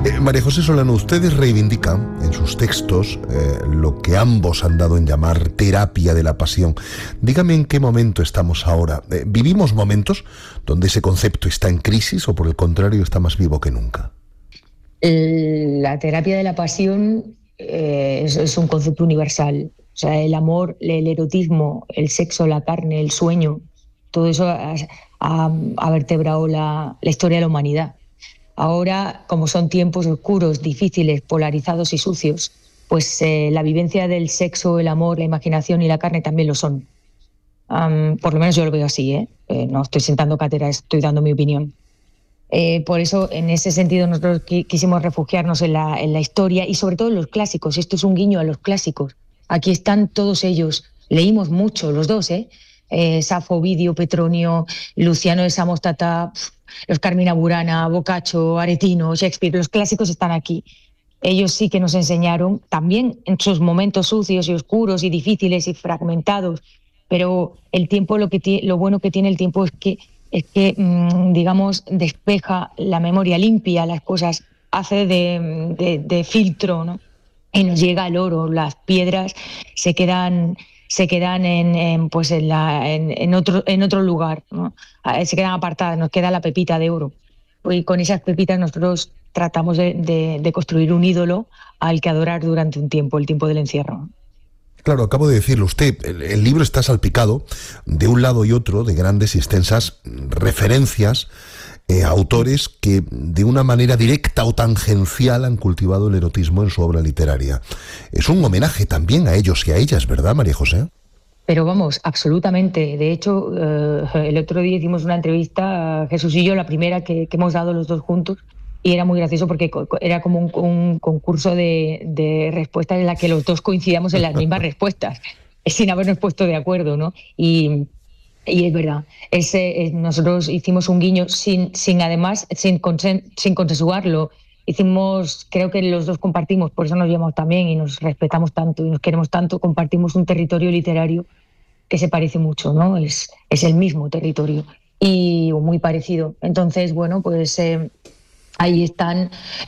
María José Solano, ustedes reivindican en sus textos lo que ambos han dado en llamar terapia de la pasión. Dígame en qué momento estamos ahora. ¿Vivimos momentos donde ese concepto está en crisis o por el contrario está más vivo que nunca? La terapia de la pasión es un concepto universal. O sea, el amor, el erotismo, el sexo, la carne, el sueño, todo eso ha vertebrado la historia de la humanidad. Ahora, como son tiempos oscuros, difíciles, polarizados y sucios, pues la vivencia del sexo, el amor, la imaginación y la carne también lo son. Por lo menos yo lo veo así, ¿eh? No estoy sentando cátedra, estoy dando mi opinión. Por eso, en ese sentido, nosotros quisimos refugiarnos en la historia y sobre todo en los clásicos. Esto es un guiño a los clásicos. Aquí están todos ellos. Leímos mucho, los dos, Safo, Ovidio, Petronio, Luciano de Samosata, los Carmina Burana, Boccaccio, Aretino, Shakespeare. Los clásicos están aquí. Ellos sí que nos enseñaron, también en sus momentos sucios y oscuros y difíciles y fragmentados, pero el tiempo, lo bueno que tiene el tiempo es que digamos, despeja la memoria, limpia las cosas, hace de filtro, ¿no? Y nos llega el oro, las piedras se quedan en otro lugar, ¿no? Se quedan apartadas, nos queda la pepita de oro. Y con esas pepitas nosotros tratamos de construir un ídolo al que adorar durante un tiempo, el tiempo del encierro. Claro, acabo de decirlo usted, el libro está salpicado de un lado y otro de grandes y extensas referencias a autores que de una manera directa o tangencial han cultivado el erotismo en su obra literaria. Es un homenaje también a ellos y a ellas, ¿verdad, María José? Pero vamos, absolutamente. De hecho, el otro día hicimos una entrevista, Jesús y yo, la primera que hemos dado los dos juntos, y era muy gracioso porque era como un concurso de respuestas en la que los dos coincidíamos en las mismas respuestas, sin habernos puesto de acuerdo, ¿no? Y es verdad, nosotros hicimos un guiño sin consensuarlo. Creo que los dos compartimos, por eso nos llamamos también y nos respetamos tanto y nos queremos tanto, compartimos un territorio literario que se parece mucho, ¿no? Es el mismo territorio o muy parecido. Entonces, bueno, pues ahí están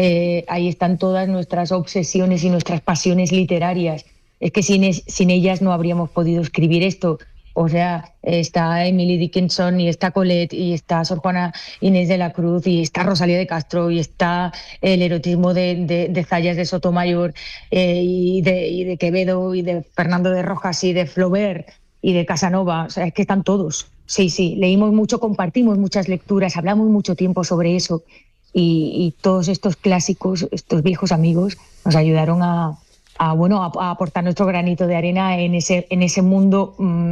todas nuestras obsesiones y nuestras pasiones literarias. Es que sin ellas no habríamos podido escribir esto. O sea, está Emily Dickinson y está Colette y está Sor Juana Inés de la Cruz y está Rosalía de Castro y está el erotismo de Zayas de Sotomayor y de Quevedo y de Fernando de Rojas y de Flaubert y de Casanova. O sea, es que están todos. Sí, leímos mucho, compartimos muchas lecturas, hablamos mucho tiempo sobre eso y todos estos clásicos, estos viejos amigos nos ayudaron a aportar nuestro granito de arena en ese mundo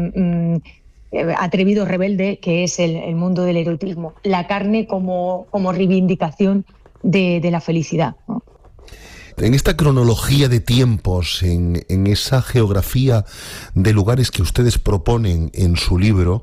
atrevido, rebelde, que es el mundo del erotismo. La carne como reivindicación de la felicidad, ¿no? En esta cronología de tiempos, en esa geografía de lugares que ustedes proponen en su libro,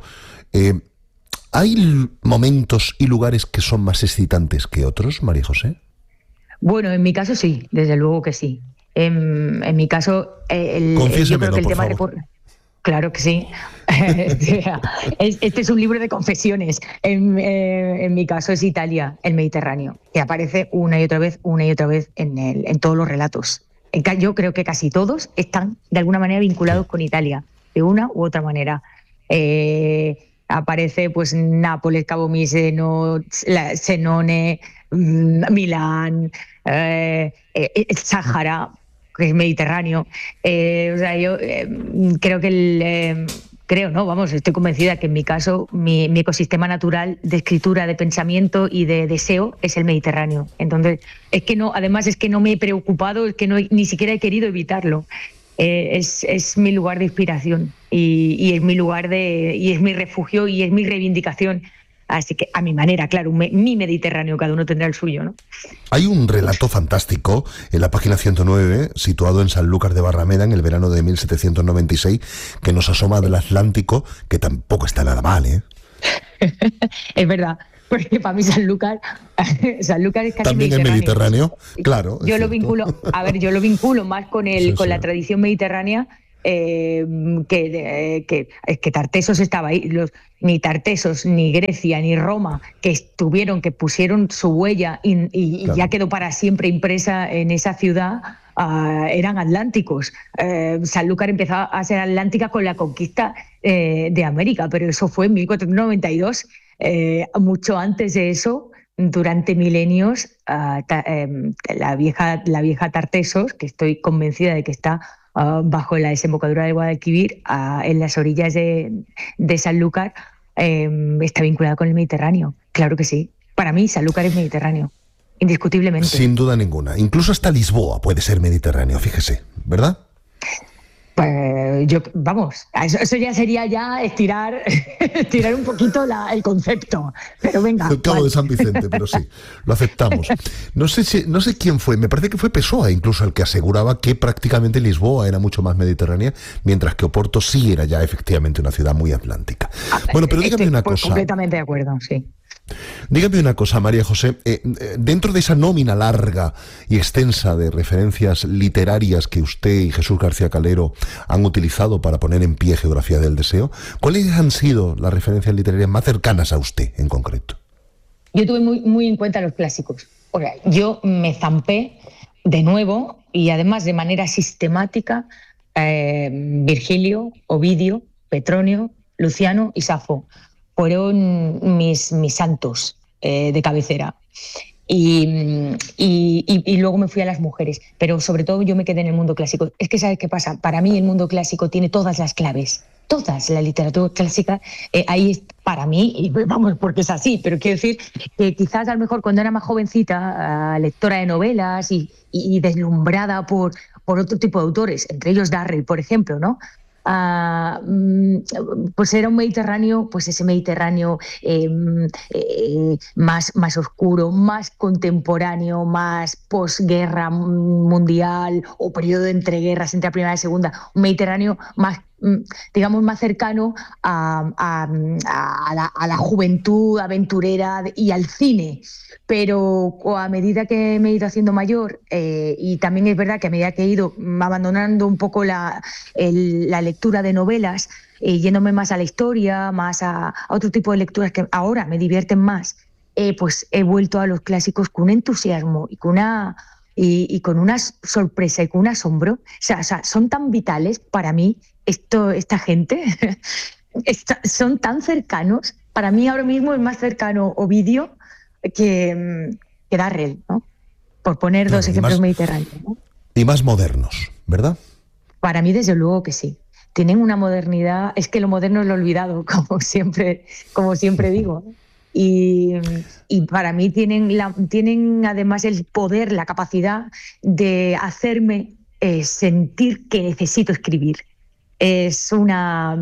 ¿hay momentos y lugares que son más excitantes que otros, María José? Bueno, en mi caso sí, desde luego que sí. En mi caso, yo creo que el tema claro que sí. Este es un libro de confesiones. En mi caso es Italia, el Mediterráneo, que aparece una y otra vez en todos los relatos. Yo creo que casi todos están de alguna manera vinculados con Italia, de una u otra manera. Aparece pues Nápoles, Cabo Miseno, Senone, Milán, el Sáhara, que es Mediterráneo. O sea, yo creo que estoy convencida que en mi caso mi ecosistema natural de escritura, de pensamiento y de deseo es el Mediterráneo. Entonces, además es que no me he preocupado, es que ni siquiera he querido evitarlo. Es mi lugar de inspiración y es mi lugar y es mi refugio y es mi reivindicación. Así que a mi manera, claro, mi Mediterráneo, cada uno tendrá el suyo, ¿no? Hay un relato fantástico en la página 109, situado en Sanlúcar de Barrameda en el verano de 1796, que nos asoma del Atlántico, que tampoco está nada mal, ¿eh? Es verdad, porque para mí Sanlúcar es casi también es Mediterráneo, claro. Yo lo vinculo más con la tradición mediterránea, que Tartessos estaba ahí. Ni Tartessos, ni Grecia, ni Roma, que pusieron su huella y Claro. ya quedó para siempre impresa en esa ciudad, eran atlánticos. Sanlúcar empezó a ser atlántica con la conquista de América, pero eso fue en 1492. Mucho antes de eso, durante milenios, la vieja Tartessos, que estoy convencida de que está bajo la desembocadura del Guadalquivir, en las orillas de Sanlúcar, está vinculada con el Mediterráneo. Claro que sí. Para mí, Sanlúcar es Mediterráneo, indiscutiblemente. Sin duda ninguna. Incluso hasta Lisboa puede ser Mediterráneo, fíjese, ¿verdad? Pues vamos, eso ya sería estirar un poquito el concepto. Pero venga. El Cabo de San Vicente, pero sí, lo aceptamos. No sé quién fue, me parece que fue Pessoa incluso el que aseguraba que prácticamente Lisboa era mucho más mediterránea, mientras que Oporto sí era ya efectivamente una ciudad muy atlántica. Bueno, pero dígame una cosa. Completamente de acuerdo, sí. Dígame una cosa, María José, dentro de esa nómina larga y extensa de referencias literarias que usted y Jesús García Calero han utilizado para poner en pie Geografía del Deseo, ¿cuáles han sido las referencias literarias más cercanas a usted en concreto? Yo tuve muy en cuenta los clásicos. O sea, yo me zampé de nuevo y además de manera sistemática Virgilio, Ovidio, Petronio, Luciano y Safo. Fueron mis santos de cabecera. Y luego me fui a las mujeres, pero sobre todo yo me quedé en el mundo clásico. Es que ¿sabes qué pasa? Para mí el mundo clásico tiene todas las claves, todas. La literatura clásica ahí para mí, y vamos, porque es así, pero quiero decir que quizás a lo mejor cuando era más jovencita, lectora de novelas y deslumbrada por otro tipo de autores, entre ellos Darrell, por ejemplo, ¿no? Pues era un Mediterráneo, pues ese Mediterráneo más oscuro, más contemporáneo, más posguerra mundial o periodo de entreguerras entre la primera y la segunda, un Mediterráneo más, digamos, más cercano a la juventud aventurera y al cine. Pero a medida que me he ido haciendo mayor, y también es verdad que a medida que he ido abandonando un poco la lectura de novelas, yéndome más a la historia, más a otro tipo de lecturas que ahora me divierten más, pues he vuelto a los clásicos con un entusiasmo y con una sorpresa y con un asombro. O sea, son tan vitales para mí esta gente, son tan cercanos. Para mí ahora mismo es más cercano Ovidio que Darrell, ¿no? Por poner dos ejemplos mediterráneos, ¿no? Y más modernos, ¿verdad? Para mí, desde luego que sí. Tienen una modernidad, es que lo moderno es lo olvidado, como siempre digo. Y para mí tienen además el poder, la capacidad de hacerme sentir que necesito escribir. Es la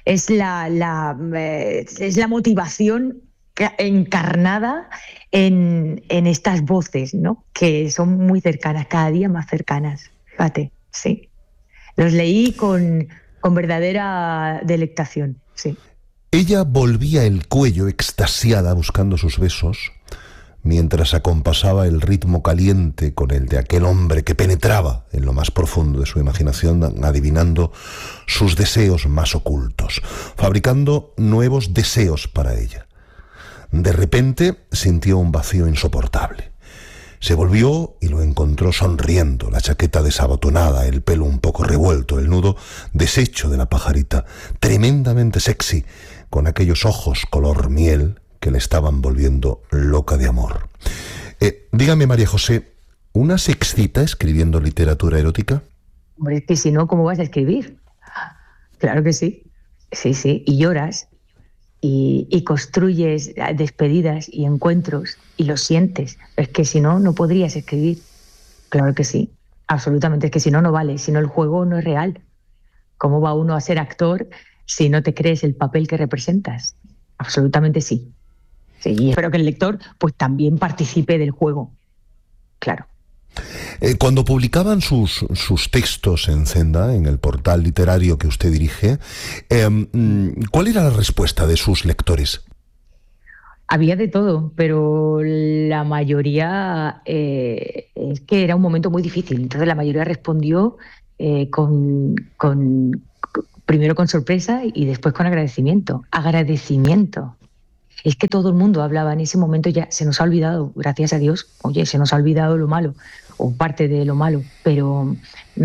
motivación encarnada en estas voces, ¿no? Que son muy cercanas, cada día más cercanas. Fíjate, sí. Los leí con verdadera delectación, sí. Ella volvía el cuello extasiada buscando sus besos, mientras acompasaba el ritmo caliente con el de aquel hombre que penetraba en lo más profundo de su imaginación, adivinando sus deseos más ocultos, fabricando nuevos deseos para ella. De repente sintió un vacío insoportable. Se volvió y lo encontró sonriendo, la chaqueta desabotonada, el pelo un poco revuelto, el nudo deshecho de la pajarita, tremendamente sexy, con aquellos ojos color miel que le estaban volviendo loca de amor. Dígame, María José, ¿una se excita escribiendo literatura erótica? Hombre, es que si no, ¿cómo vas a escribir? Claro que sí. Sí, sí. Y lloras y construyes despedidas y encuentros y los sientes. Es que si no, no podrías escribir. Claro que sí. Absolutamente. Es que si no, no vale. Si no, el juego no es real. ¿Cómo va uno a ser actor si no te crees el papel que representas? Absolutamente sí. Sí, y espero que el lector pues también participe del juego. Claro. Cuando publicaban sus textos en Zenda, en el portal literario que usted dirige, ¿cuál era la respuesta de sus lectores? Había de todo, pero la mayoría es que era un momento muy difícil. Entonces la mayoría respondió primero con sorpresa y después con agradecimiento. Agradecimiento. Es que todo el mundo hablaba en ese momento, ya se nos ha olvidado, gracias a Dios, oye, se nos ha olvidado lo malo, o parte de lo malo, pero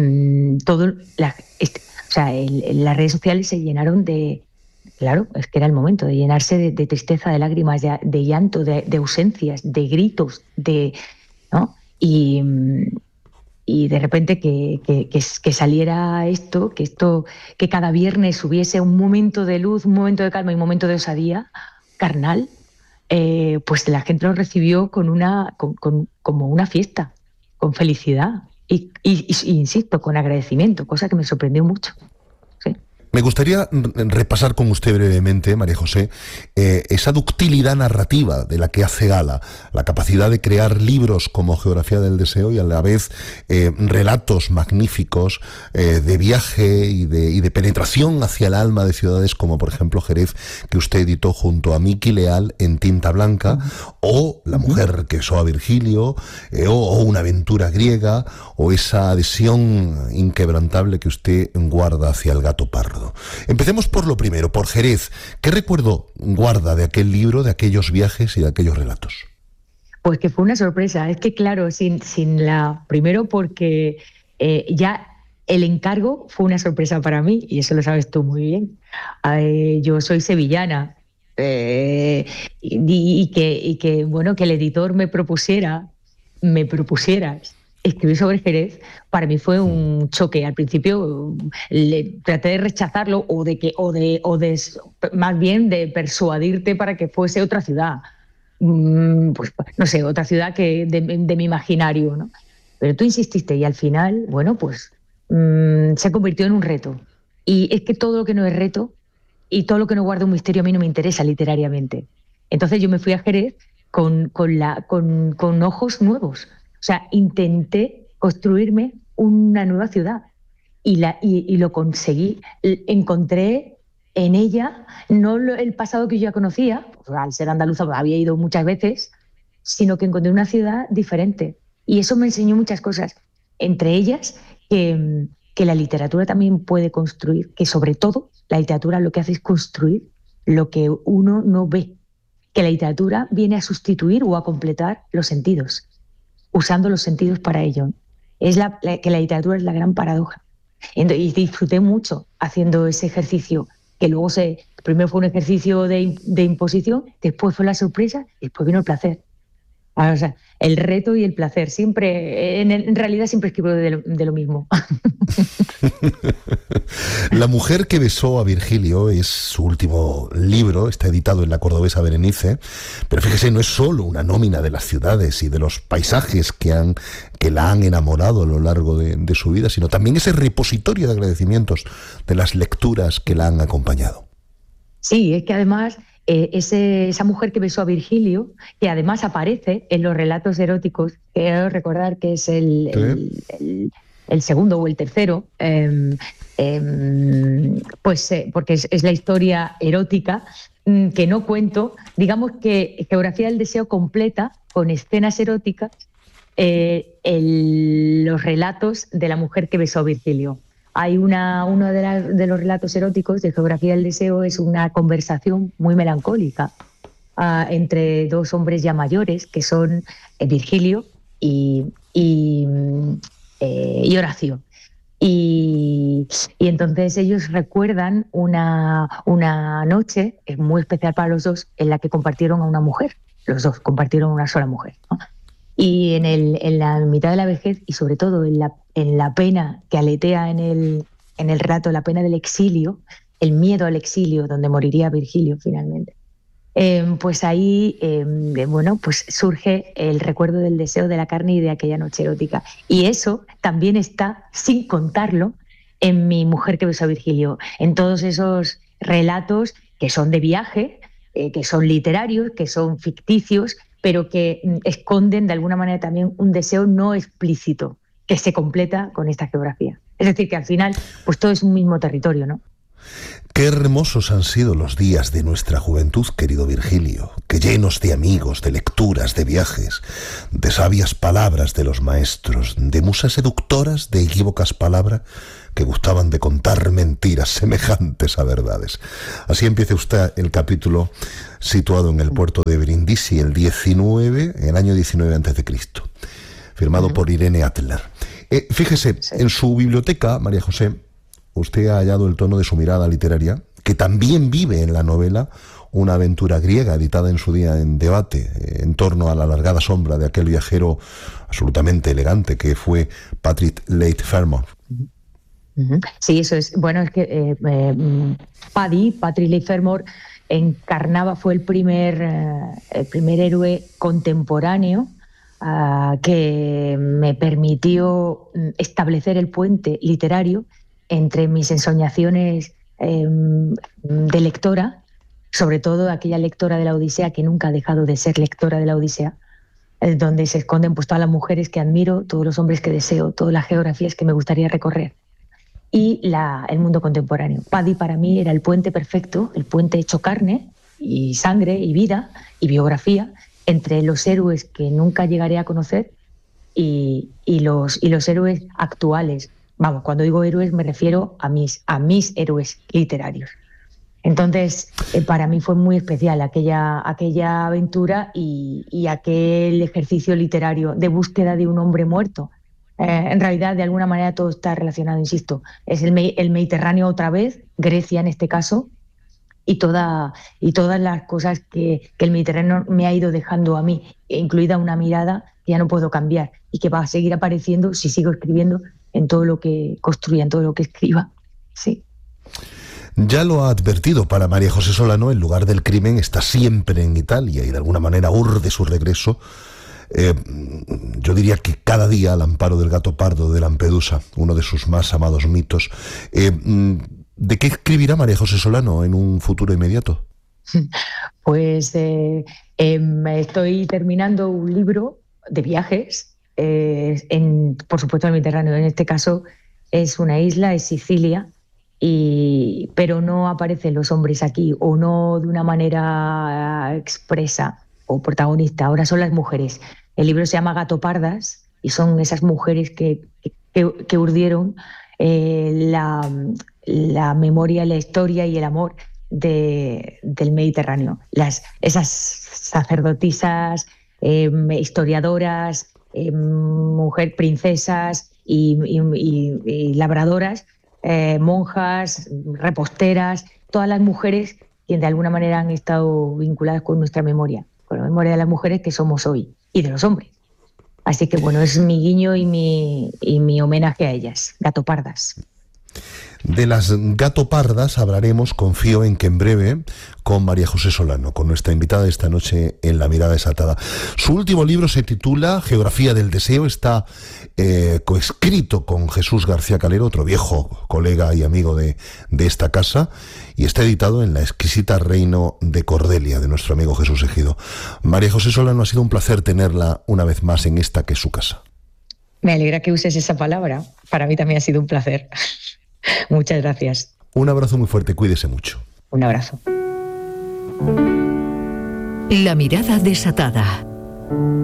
las redes sociales se llenaron de, claro, es que era el momento de llenarse de tristeza, de lágrimas, de llanto, de ausencias, de gritos, ¿no? Y de repente que saliera esto, que cada viernes hubiese un momento de luz, un momento de calma y un momento de osadía carnal, pues la gente lo recibió como una fiesta, con felicidad y insisto, con agradecimiento, cosa que me sorprendió mucho. ¿Sí? Me gustaría repasar con usted brevemente, María José, esa ductilidad narrativa de la que hace gala, la capacidad de crear libros como Geografía del Deseo y a la vez relatos magníficos de viaje y de penetración hacia el alma de ciudades como por ejemplo Jerez, que usted editó junto a Miki Leal en tinta blanca, o La mujer que besó a Virgilio, o Una aventura griega, o esa adhesión inquebrantable que usted guarda hacia El gato pardo. Empecemos por lo primero, por Jerez. ¿Qué recuerdo guarda de aquel libro, de aquellos viajes y de aquellos relatos? Pues que fue una sorpresa. Es que claro, primero porque ya el encargo fue una sorpresa para mí, y eso lo sabes tú muy bien. Yo soy sevillana, y que bueno, que el editor me propusiera escribir sobre Jerez, para mí fue un choque. Al principio traté de rechazarlo más bien de persuadirte para que fuese otra ciudad, pues no sé, otra ciudad que de mi imaginario, ¿no? Pero tú insististe y al final, bueno, pues se convirtió en un reto. Y es que todo lo que no es reto y todo lo que no guarda un misterio a mí no me interesa literariamente. Entonces yo me fui a Jerez con ojos nuevos. O sea, intenté construirme una nueva ciudad y lo conseguí. Encontré en ella no el pasado que yo ya conocía, pues, al ser andaluza había ido muchas veces, sino que encontré una ciudad diferente. Y eso me enseñó muchas cosas, entre ellas que la literatura también puede construir, que sobre todo la literatura lo que hace es construir lo que uno no ve, que la literatura viene a sustituir o a completar los sentidos, usando los sentidos para ello. Que la literatura es la gran paradoja. Y disfruté mucho haciendo ese ejercicio, que luego primero fue un ejercicio de imposición, después fue la sorpresa, y después vino el placer. O sea, el reto y el placer. Siempre, en realidad siempre escribo de lo mismo. La mujer que besó a Virgilio es su último libro, está editado en La Cordobesa Berenice, pero fíjese, no es solo una nómina de las ciudades y de los paisajes que la han enamorado a lo largo de su vida, sino también ese repositorio de agradecimientos de las lecturas que la han acompañado. Sí, es que además esa mujer que besó a Virgilio, que además aparece en los relatos eróticos, quiero recordar que es el segundo o el tercero, porque es la historia erótica que no cuento. Digamos que Geografía del Deseo completa con escenas eróticas los relatos de la mujer que besó a Virgilio. Hay uno de los relatos eróticos de Geografía del Deseo, es una conversación muy melancólica entre dos hombres ya mayores, que son Virgilio y Horacio. Y entonces ellos recuerdan una noche muy especial para los dos, en la que compartieron a una mujer. Los dos compartieron una sola mujer, ¿no? Y en la mitad de la vejez, y sobre todo en la pena que aletea en el relato, la pena del exilio, el miedo al exilio, donde moriría Virgilio finalmente, pues ahí pues surge el recuerdo del deseo de la carne y de aquella noche erótica. Y eso también está, sin contarlo, en Mi mujer que besó a Virgilio, en todos esos relatos que son de viaje, que son literarios, que son ficticios, pero que esconden de alguna manera también un deseo no explícito que se completa con esta geografía. Es decir, que al final pues todo es un mismo territorio, ¿no? Qué hermosos han sido los días de nuestra juventud, querido Virgilio, que llenos de amigos, de lecturas, de viajes, de sabias palabras de los maestros, de musas seductoras, de equívocas palabras que gustaban de contar mentiras semejantes a verdades. Así empieza usted el capítulo situado en el puerto de Brindisi el año 19 a.C., firmado por Irene Adler. Fíjese, en su biblioteca, María José, usted ha hallado el tono de su mirada literaria, que también vive en la novela una aventura griega editada en su día en Debate, en torno a la alargada sombra de aquel viajero absolutamente elegante que fue Patrick Leigh Fermor. Sí, eso es. Bueno, es que Patrick Leigh Fermor fue el primer héroe contemporáneo que me permitió establecer el puente literario entre mis ensoñaciones de lectora, sobre todo aquella lectora de la Odisea que nunca ha dejado de ser lectora de la Odisea, donde se esconden pues todas las mujeres que admiro, todos los hombres que deseo, todas las geografías que me gustaría recorrer, y el mundo contemporáneo. Paddy para mí era el puente perfecto, el puente hecho carne y sangre y vida y biografía entre los héroes que nunca llegaré a conocer y los héroes actuales. Vamos, cuando digo héroes me refiero a mis héroes literarios. Entonces, para mí fue muy especial aquella aventura y aquel ejercicio literario de búsqueda de un hombre muerto. En realidad, de alguna manera, todo está relacionado, insisto. Es el Mediterráneo otra vez, Grecia en este caso, y todas las cosas que el Mediterráneo me ha ido dejando a mí, incluida una mirada que ya no puedo cambiar y que va a seguir apareciendo si sigo escribiendo en todo lo que construya, en todo lo que escriba. Sí. Ya lo ha advertido, para María José Solano, el lugar del crimen está siempre en Italia y de alguna manera urde su regreso. Yo diría que cada día al amparo del gato pardo de Lampedusa, uno de sus más amados mitos. ¿De qué escribirá María José Solano en un futuro inmediato? Pues estoy terminando un libro de viajes, por supuesto el Mediterráneo. En este caso es una isla, es Sicilia, pero no aparecen los hombres aquí, o no de una manera expresa o protagonista. Ahora son las mujeres. El libro se llama Gato Pardas y son esas mujeres que urdieron la memoria, la historia y el amor del Mediterráneo. Esas sacerdotisas, historiadoras, princesas y labradoras, monjas, reposteras, todas las mujeres que de alguna manera han estado vinculadas con nuestra memoria, con la memoria de las mujeres que somos hoy y de los hombres. Así que bueno, es mi guiño y mi homenaje a ellas, Gato Pardas. De las Gato Pardas hablaremos, confío en que en breve, con María José Solano, con nuestra invitada esta noche en La Mirada Desatada. Su último libro se titula Geografía del Deseo, está coescrito con Jesús García Calero, otro viejo colega y amigo de esta casa, y está editado en la exquisita Reino de Cordelia, de nuestro amigo Jesús Ejido. María José Solano, ha sido un placer tenerla una vez más en esta que es su casa. Me alegra que uses esa palabra, para mí también ha sido un placer. Muchas gracias. Un abrazo muy fuerte, cuídese mucho. Un abrazo. La Mirada Desatada.